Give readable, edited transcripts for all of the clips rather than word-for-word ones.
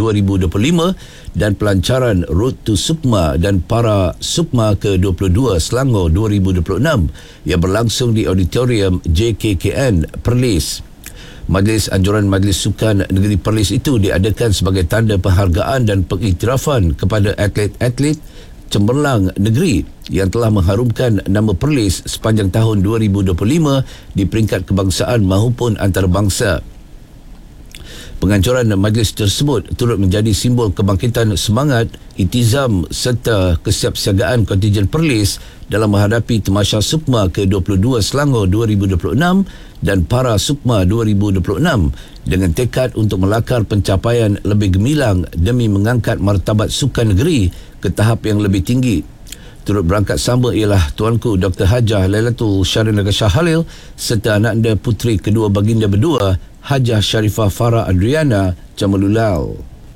2025 dan pelancaran Road to Sukma dan Para Sukma ke-22 Selangor 2026 yang berlangsung di Auditorium JKKN Perlis. Majlis Anjuran Majlis Sukan Negeri Perlis itu diadakan sebagai tanda penghargaan dan pengiktirafan kepada atlet-atlet cemerlang negeri yang telah mengharumkan nama Perlis sepanjang tahun 2025 di peringkat kebangsaan maupun antarabangsa. Penganjuran majlis tersebut turut menjadi simbol kebangkitan semangat, itizam serta kesiapsiagaan kontingen Perlis dalam menghadapi Tamasya Sukma ke-22 Selangor 2026 dan Para Sukma 2026 dengan tekad untuk melakar pencapaian lebih gemilang demi mengangkat martabat sukan negeri ke tahap yang lebih tinggi. Turut berangkat sama ialah Tuanku Dr. Hajah Lailatul Syarinaga Shah Halil serta anak anda puteri kedua baginda berdua Hajah Sharifah Farah Adriana Jamalulal.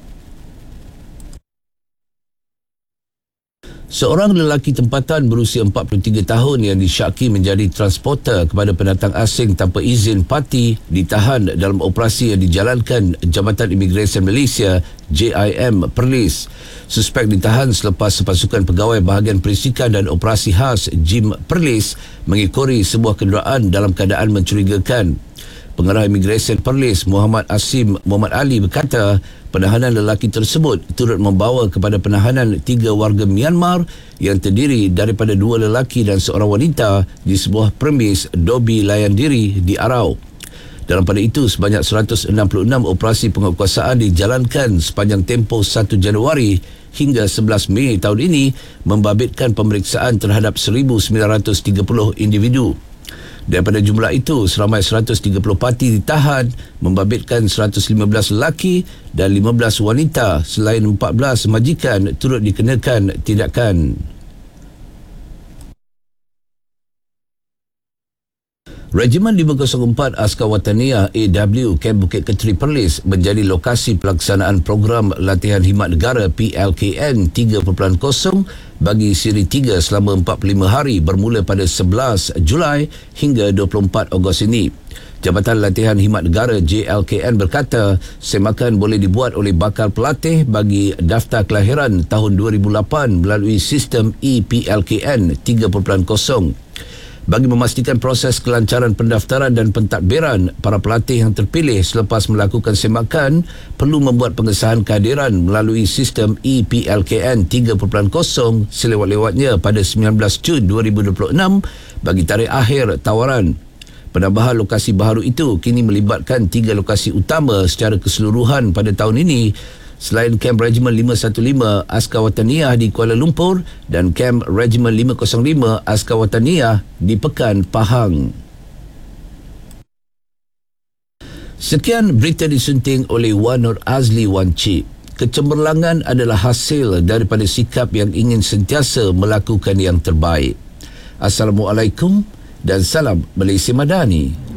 Seorang lelaki tempatan berusia 43 tahun yang disyaki menjadi transporter kepada pendatang asing tanpa izin parti ditahan dalam operasi yang dijalankan Jabatan Imigresen Malaysia JIM Perlis. Suspek ditahan selepas pasukan pegawai bahagian perisikan dan operasi khas JIM Perlis mengikori sebuah kenderaan dalam keadaan mencurigakan. Pengarah Imigresen Perlis Muhammad Asim Muhammad Ali berkata penahanan lelaki tersebut turut membawa kepada penahanan 3 warga Myanmar yang terdiri daripada 2 lelaki dan seorang wanita di sebuah premis Dobi Layan Diri di Arau. Dalam pada itu, sebanyak 166 operasi penguatkuasaan dijalankan sepanjang tempoh 1 Januari hingga 11 Mei tahun ini membabitkan pemeriksaan terhadap 1,930 individu. Daripada jumlah itu, seramai 130 parti ditahan, membabitkan 115 lelaki dan 15 wanita selain 14 majikan turut dikenakan tindakan. Regimen 504 Askar Wataniah AW Kem Bukit Keteri Perlis menjadi lokasi pelaksanaan program latihan khidmat negara PLKN 3.0 bagi siri 3 selama 45 hari bermula pada 11 Julai hingga 24 Ogos ini. Jabatan Latihan Khidmat Negara JLKN berkata semakan boleh dibuat oleh bakal pelatih bagi daftar kelahiran tahun 2008 melalui sistem ePLKN 3.0. Bagi memastikan proses kelancaran pendaftaran dan pentadbiran, para pelatih yang terpilih selepas melakukan semakan perlu membuat pengesahan kehadiran melalui sistem ePLKN 3.0 selewat-lewatnya pada 19 Jun 2026 bagi tarikh akhir tawaran. Penambahan lokasi baharu itu kini melibatkan 3 lokasi utama secara keseluruhan pada tahun ini, selain Kem Regimen 515 Askar Wataniah di Kuala Lumpur dan Kem Regimen 505 Askar Wataniah di Pekan Pahang. Sekian berita disunting oleh Wan Nur Azli Wan Cik. Kecemerlangan adalah hasil daripada sikap yang ingin sentiasa melakukan yang terbaik. Assalamualaikum dan salam Malaysia Madani.